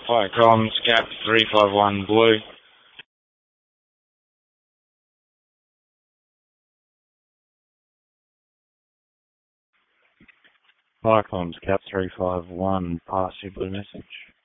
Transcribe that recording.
Hi, comms, Cap 351 Blue. Hi, comms, Cap 351, pass your blue message.